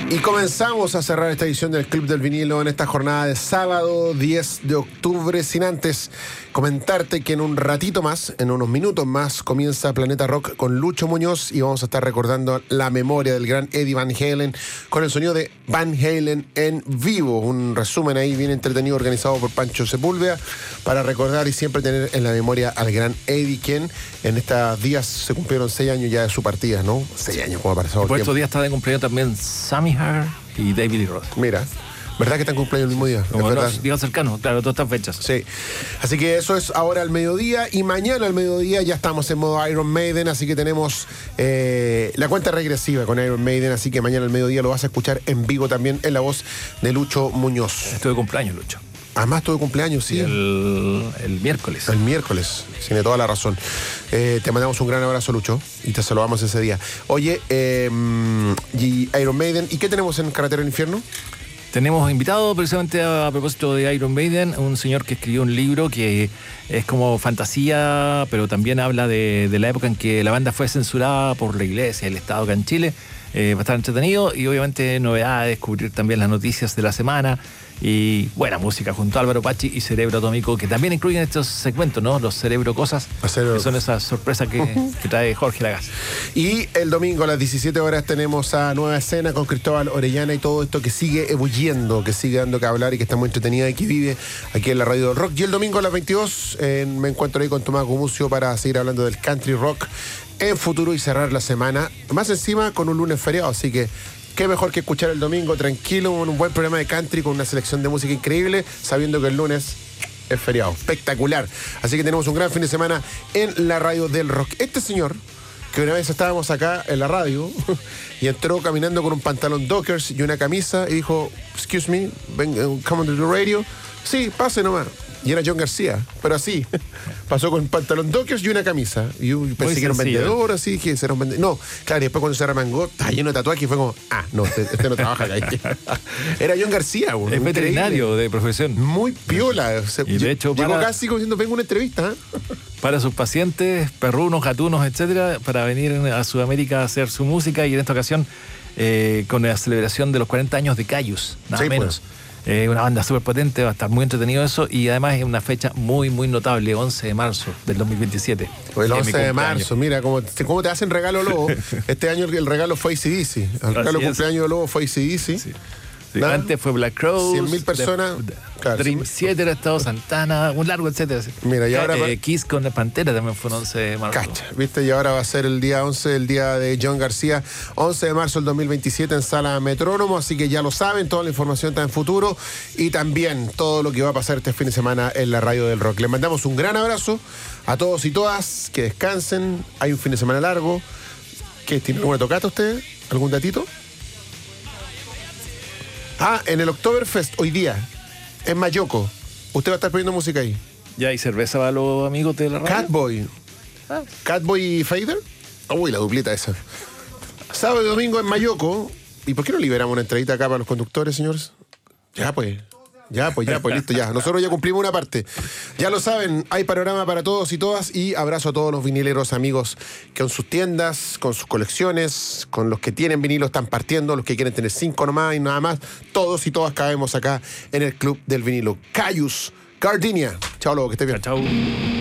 Y comenzamos a cerrar esta edición del Club del Vinilo en esta jornada de sábado 10 de octubre, sin antes comentarte que en un ratito más, en unos minutos más, comienza Planeta Rock con Lucho Muñoz y vamos a estar recordando la memoria del gran Eddie Van Halen con el sonido de Van Halen en vivo. Un resumen ahí bien entretenido organizado por Pancho Sepúlveda para recordar y siempre tener en la memoria al gran Eddie, quien en estos días se cumplieron 6 años ya de su partida, ¿no? 6 años, como ha pasado el por tiempo. estos días está de cumpleaños también Sammy Hagar y David Lee Roth. Mira, ¿verdad que están cumpleaños el mismo día? Como es verdad. los días cercanos, claro, todas estas fechas. Sí, así que eso es ahora al mediodía y mañana al mediodía ya estamos en modo Iron Maiden, así que tenemos la cuenta regresiva con Iron Maiden, así que mañana al mediodía lo vas a escuchar en vivo también en la voz de Lucho Muñoz. Estoy de cumpleaños, Lucho. Además tuve cumpleaños, sí. El miércoles. El miércoles, tiene toda la razón. Te mandamos un gran abrazo, Lucho, y te saludamos ese día. Oye, y Iron Maiden, ¿y qué tenemos en Carretera del Infierno? Tenemos invitado precisamente a propósito de Iron Maiden, un señor que escribió un libro que es como fantasía, pero también habla de la época en que la banda fue censurada por la iglesia, el Estado acá en Chile. Va a estar entretenido y obviamente novedades, descubrir también las noticias de la semana y buena música junto a Álvaro Pachi y Cerebro Atómico, que también incluyen estos segmentos, ¿no? Los Cerebro Cosas, que son esas sorpresas que trae Jorge Lagasse. Y el domingo a las 17 horas tenemos a Nueva Escena con Cristóbal Orellana y todo esto que sigue ebulliendo, que sigue dando que hablar y que está muy entretenida y que vive aquí en la Radio del Rock. Y el domingo a las 22 me encuentro ahí con Tomás Gumucio para seguir hablando del country rock en futuro y cerrar la semana. Más encima con un lunes feriado, así que qué mejor que escuchar el domingo tranquilo, con un buen programa de country, con una selección de música increíble, sabiendo que el lunes es feriado. Espectacular. Así que tenemos un gran fin de semana en la Radio del Rock. Este señor, que una vez estábamos acá en la radio y entró caminando con un pantalón Dockers y una camisa y dijo, excuse me, come on to the radio. Sí, pase nomás. Y era John García, pero así. Pasó con pantalón Dockers y una camisa. Y yo pensé que era un vendedor, así que era un vendedor. No, claro, y después cuando se remangó, está lleno de tatuajes y fue como, no, este no trabaja acá. Era John García, güey. Es veterinario de profesión. Muy piola. Y de hecho, llegó casi como diciendo, vengo a una entrevista. Para sus pacientes, perrunos, gatunos, etcétera, para venir a Sudamérica a hacer su música y en esta ocasión con la celebración de los 40 años de Cayus, nada sí, menos. Pues. Una banda súper potente, va a estar muy entretenido eso y además es una fecha muy, muy notable, 11 de marzo del 2027. El 11 de marzo, mira, cómo te hacen regalo Lobo. Este año el regalo fue AC/DC. El regalo de cumpleaños de Lobo fue AC/DC. Sí. Sí, antes fue Black Crowes, 100.000 personas. Claro, Dream Theater, Estado Santana, un largo, etcétera. Mira, y ahora Kiss con la Pantera también fue el 11 de marzo. Cacha, ¿viste? Y ahora va a ser el día 11, el día de John García, 11 de marzo del 2027 en Sala Metrónomo, así que ya lo saben, toda la información está en futuro y también todo lo que va a pasar este fin de semana en la Radio del Rock. Les mandamos un gran abrazo a todos y todas, que descansen, hay un fin de semana largo. ¿Qué? ¿Tiene alguna tocata usted? ¿Algún datito? En el Oktoberfest, hoy día, en Mayoco. ¿Usted va a estar poniendo música ahí? Ya, ¿y cerveza para los amigos de la radio? Catboy. ¿Catboy y Fader? Uy, la dupleta esa. Sábado y domingo en Mayoco. ¿Y por qué no liberamos una entradita acá para los conductores, señores? Ya pues, listo, ya. Nosotros ya cumplimos una parte. Ya lo saben, hay panorama para todos y todas y abrazo a todos los vinileros amigos que con sus tiendas, con sus colecciones, con los que tienen vinilos están partiendo, los que quieren tener 5 nomás y nada más. Todos y todas caemos acá en el Club del Vinilo. Cayus, Gardenia. Chao, Lobo, que esté bien. Chao.